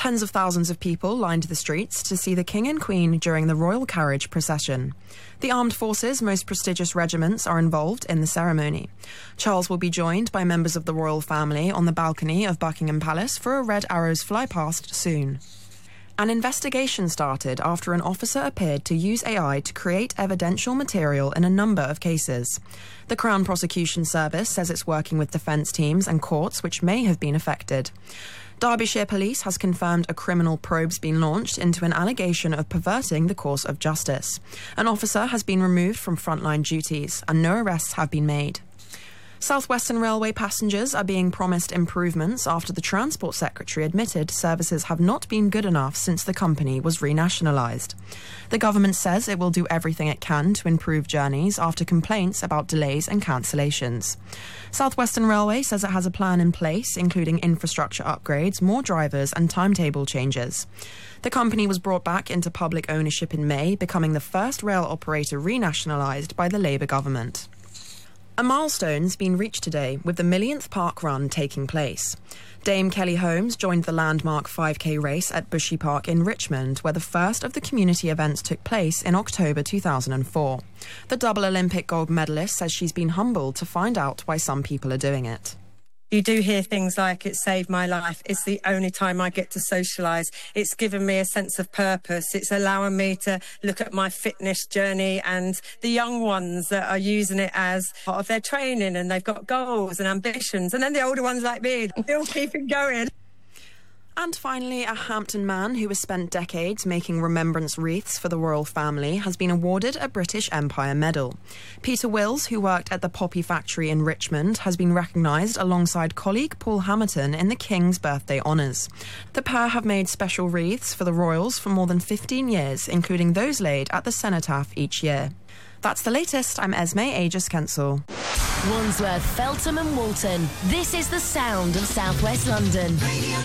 Tens of thousands of people lined the streets to see the King and Queen during the royal carriage procession. The armed forces' most prestigious regiments are involved in the ceremony. Charles will be joined by members of the royal family on the balcony of Buckingham Palace for a Red Arrows flypast soon. An investigation started after an officer appeared to use AI to create evidential material in a number of cases. The Crown Prosecution Service says it's working with defence teams and courts which may have been affected. Derbyshire Police has confirmed a criminal probe's been launched into an allegation of perverting the course of justice. An officer has been removed from frontline duties and no arrests have been made. South Western Railway passengers are being promised improvements after the Transport Secretary admitted services have not been good enough since the company was renationalised. The government says it will do everything it can to improve journeys after complaints about delays and cancellations. South Western Railway says it has a plan in place, including infrastructure upgrades, more drivers and timetable changes. The company was brought back into public ownership in May, becoming the first rail operator renationalised by the Labour government. A milestone's been reached today, with the millionth park run taking place. Dame Kelly Holmes joined the landmark 5K race at Bushy Park in Richmond, where the first of the community events took place in October 2004. The double Olympic gold medalist says she's been humbled to find out why some people are doing it. You do hear things like, it saved my life, it's the only time I get to socialise, it's given me a sense of purpose, it's allowing me to look at my fitness journey, and the young ones that are using it as part of their training and they've got goals and ambitions, and then the older ones like me, still keeping going. And finally, a Hampton man who has spent decades making remembrance wreaths for the royal family has been awarded a British Empire Medal. Peter Wills, who worked at the Poppy Factory in Richmond, has been recognised alongside colleague Paul Hamilton in the King's birthday honours. The pair have made special wreaths for the royals for more than 15 years, including those laid at the cenotaph each year. That's the latest. I'm Esme Aegis-Kensel. Wandsworth, Feltham and Walton. This is the sound of South West London. Radio